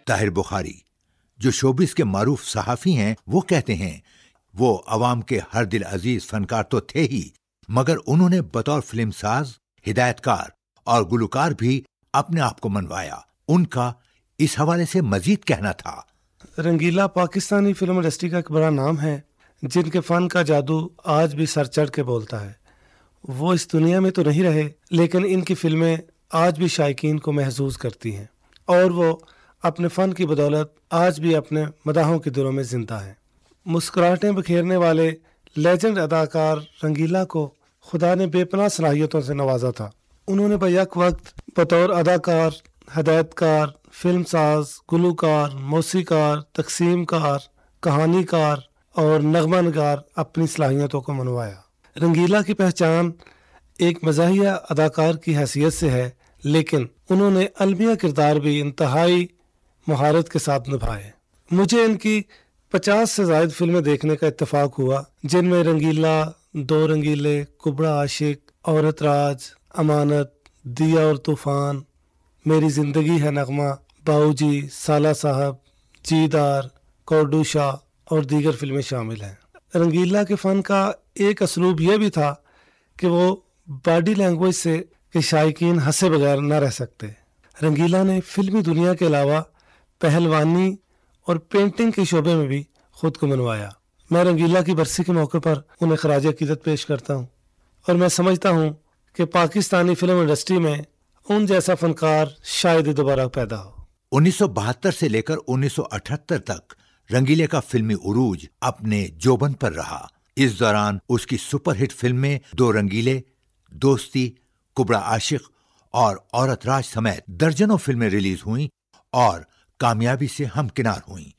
طاہر بخاری جو شوبز کے معروف صحافی ہیں وہ کہتے ہیں وہ عوام کے ہر دل عزیز فنکار تو تھے ہی مگر انہوں نے بطور فلم ساز، ہدایت کار اور گلوکار بھی اپنے آپ کو منوایا۔ ان کا اس حوالے سے مزید کہنا تھا۔ رنگیلا پاکستانی فلم انڈسٹری کا ایک بڑا نام ہے جن کے فن کا جادو آج بھی سر چڑھ کے بولتا ہے۔ وہ اس دنیا میں تو نہیں رہے لیکن ان کی فلمیں آج بھی شائقین کو محظوظ کرتی ہیں اور وہ اپنے فن کی بدولت آج بھی اپنے مداحوں کے دلوں میں زندہ ہیں۔ مسکراہٹیں بکھیرنے والے لیجنڈ اداکار رنگیلا کو خدا نے بے پناہ صلاحیتوں سے نوازا تھا۔ انہوں نے بیک وقت بطور اداکار، ہدایت کار، فلم ساز، گلوکار، موسیقار، تقسیم کار، کہانی کار اور نغمہ نگار اپنی صلاحیتوں کو منوایا۔ رنگیلا کی پہچان ایک مزاحیہ اداکار کی حیثیت سے ہے لیکن انہوں نے المیہ کردار بھی انتہائی مہارت کے ساتھ نبھائے۔ مجھے ان کی 50 سے زائد فلمیں دیکھنے کا اتفاق ہوا جن میں رنگیلا، دو رنگیلے، کبڑا عاشق، عورت راج، امانت، دیا اور طوفان، میری زندگی ہے نغمہ، باؤ جی، سالہ صاحب، جیدار، کوڈوشا اور دیگر فلمیں شامل ہیں۔ رنگیلا کے فن کا ایک اسلوب یہ بھی تھا کہ وہ باڈی لینگویج سے کہ شائقین ہنسے بغیر نہ رہ سکتے۔ رنگیلا نے فلمی دنیا کے علاوہ پہلوانی اور پینٹنگ کے شعبے میں بھی خود کو منوایا۔ میں رنگیلا کی برسی کے موقع پر انہیں خراج عقیدت پیش کرتا ہوں اور میں سمجھتا ہوں کہ پاکستانی فلم انڈسٹری میں ان جیسا فنکار شاید دوبارہ پیدا ہو۔ 1972 سے لے کر 1978 تک رنگیلے کا فلمی عروج اپنے جوبن پر رہا۔ اس دوران اس کی سپر ہٹ فلمیں دو رنگیلے، دوستی، کبڑا عاشق اور عورت راج سمیت درجنوں فلمیں ریلیز ہوئیں اور کامیابی سے ہمکنار ہوئیں۔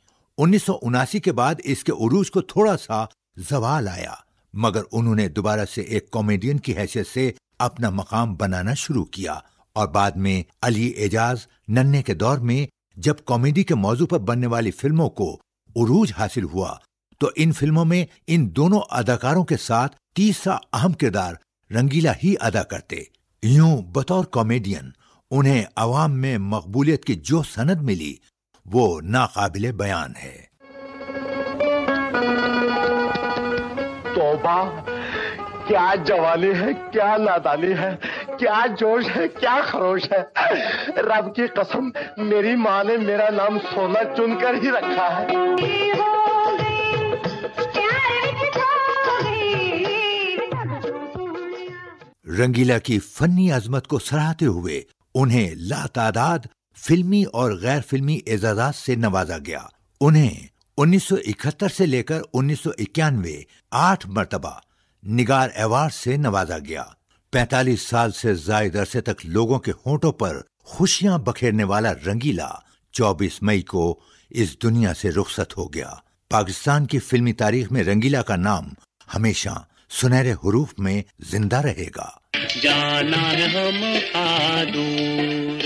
1979 کے بعد اس کے عروج کو تھوڑا سا زوال آیا مگر انہوں نے دوبارہ سے ایک کامیڈین کی حیثیت سے اپنا مقام بنانا شروع کیا اور بعد میں علی اعجاز ننھے کے دور میں جب کامیڈی کے موضوع پر بننے والی فلموں کو عروج حاصل ہوا تو ان فلموں میں ان دونوں اداکاروں کے ساتھ تیسرا اہم کردار رنگیلا ہی ادا کرتے۔ یوں بطور کامیڈین انہیں عوام میں مقبولیت کی جو سند ملی وہ ناقابل بیان ہے۔ توبہ، کیا جوانی ہے، کیا نادانی ہے، کیا جوش ہے، کیا خروش ہے۔ رب کی قسم میری ماں نے میرا نام سونا چن کر ہی رکھا ہے۔ رنگیلا کی فنی عظمت کو سراہتے ہوئے انہیں لاتعداد فلمی اور غیر فلمی اعزازات سے نوازا گیا۔ انہیں 1971 سے لے کر 1991 8 مرتبہ نگار ایوارڈ سے نوازا گیا۔ 45 سال سے زائد عرصے تک لوگوں کے ہونٹوں پر خوشیاں بکھیرنے والا رنگیلا 24 مئی کو اس دنیا سے رخصت ہو گیا۔ پاکستان کی فلمی تاریخ میں رنگیلا کا نام ہمیشہ سنہرے حروف میں زندہ رہے گا۔ جانا ہے ہم دور۔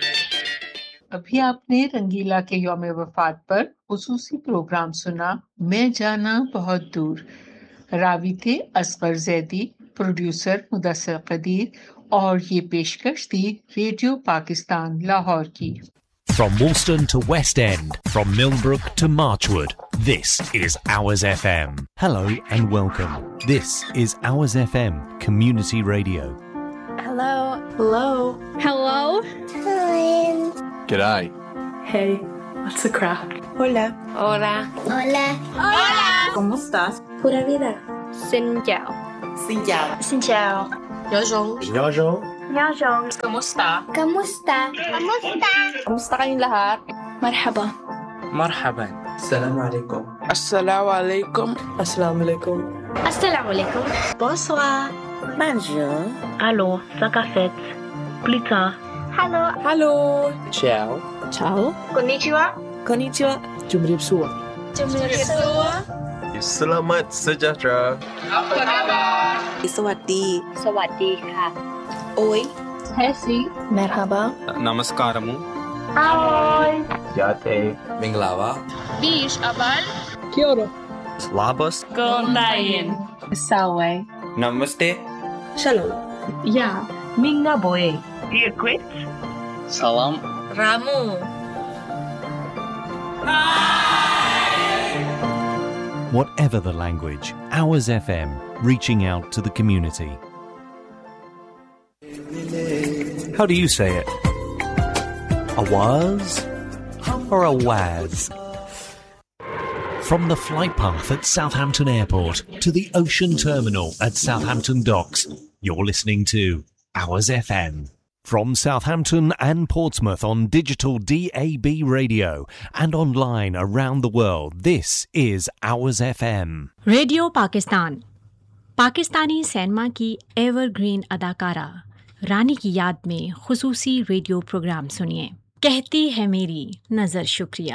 ابھی آپ نے رنگیلا کے یوم وفات پر خصوصی پروگرام سنا، میں جانا بہت دور۔ راوی تھے اصغر زیدی، پروڈیوسر مدثر قدیر، اور یہ پیشکش تھی ریڈیو پاکستان لاہور کی۔ From Woolston to West End, from Millbrook to Marchwood, this is Hours FM. Hello and welcome. This is Hours FM Community Radio. Hello. Hello. Hello. Hello. G'day. Hey, what's the crack? Hola. Hola. Hola. Hola. ¿Cómo estás? Pura vida. Xin chào. Xin chào. Xin chào. Yojong. Yojong. Yojong. Kamusta? Kamusta? Kamusta? Kamusta kayong lahat? Marhaba. Marhaban. Assalamu alaikum. Assalamu alaikum. Assalamu alaikum. Assalamu alaikum. Bonsoir. Bonjour. Allô, ça cassette. Plus tard. Hello. Hello. Ciao. Ciao. Konnichiwa. Konnichiwa. Jumripsua. Jumripsua. Selamat sejahtera. Apa kabar? Sawadi. Sawadi ka. Oi. Hesi. Merhaba. Namaskaramu. Ahoy. Yate. Minglava. Bish abal. Kioro. Labas. Gondayin. Saway. Namaste. Shalom. Ya. Minga boy. You quit? Salam. Ramu. Whatever the language, Hours FM, reaching out to the community. How do you say it? A waz or a waz? From the flight path at Southampton Airport to the ocean terminal at Southampton Docks, you're listening to Hours FM. From Southampton and Portsmouth on digital DAB radio and online around the world, this is Hours FM. Radio Pakistan Pakistani cinema की evergreen अदाकारा रानी की याद में खुसूसी radio programme सुनिए। कहती है मेरी नजर शुक्रिया।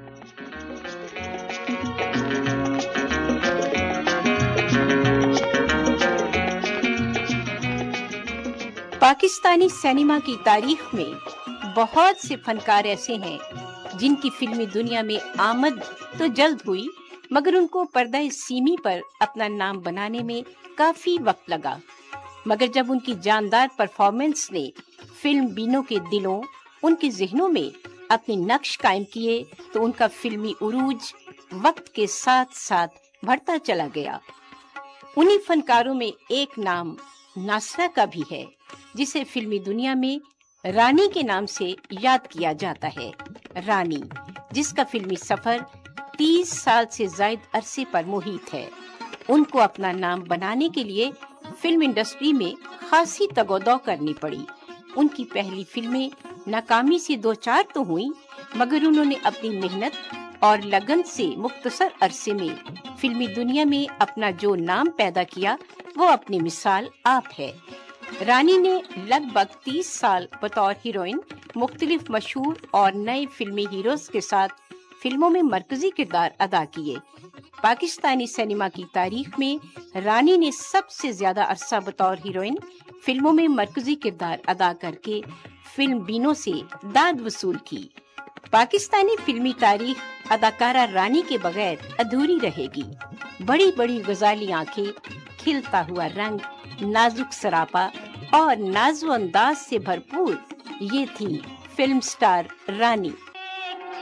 पाकिस्तानी सिनेमा की तारीख में बहुत से फनकार ऐसे हैं जिनकी फिल्मी दुनिया में आमद तो जल्द हुई, मगर उनको पर्दा सीमी पर अपना नाम बनाने में काफी वक्त लगा। मगर जब उनकी जानदार परफॉर्मेंस ने फिल्म बीनों के दिलों, उनके जहनों में अपने नक्श कायम किए, तो उनका फिल्मी उरूज वक्त के साथ साथ बढ़ता चला गया। उन्हीं फनकारों में एक नाम नासरा का भी है, जिसे फिल्मी दुनिया में रानी के नाम से याद किया जाता है। रानी, जिसका फिल्मी सफर 30 साल से ज्यादा अरसे पर मुहित है। उनको अपना नाम बनाने के लिए फिल्म इंडस्ट्री में खासी तगोदौ करनी पड़ी। उनकी पहली फिल्में नाकामी से दो चार तो हुई, मगर उन्होंने अपनी मेहनत और लगन से मुख्तसर अरसे में फिल्मी दुनिया में अपना जो नाम पैदा किया, वो अपनी मिसाल आप है। रानी ने लगभग 30 साल बतौर हीरोइन मुख्तलिफ मशहूर और नए फिल्मी हीरोज के साथ फिल्मों में मरकजी किरदार अदा किए। पाकिस्तानी सिनेमा की तारीख में रानी ने सबसे ज्यादा अरसा बतौर हीरोइन फिल्मों में मरकजी किरदार अदा करके फिल्म बीनों से दाद वसूल की। पाकिस्तानी फिल्मी तारीख अदाकारा रानी के बगैर अधूरी रहेगी। बड़ी बड़ी गजाली आंखें, खिलता हुआ रंग, नाजुक सरापा और नाज़ो अंदाज से भरपूर ये थी फिल्म स्टार रानी।